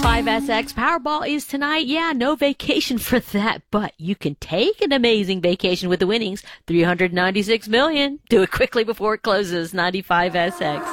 95SX Powerball is tonight. Yeah, no vacation for that, but you can take an amazing vacation with the winnings. $396 million. Do it quickly before it closes. 95SX.